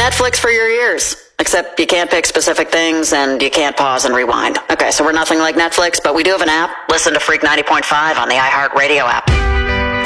Netflix for your ears. Except you can't pick specific things and you can't pause and rewind. Okay, so we're nothing like Netflix, but we do have an app. Listen to Freak 90.5 on the iHeartRadio app.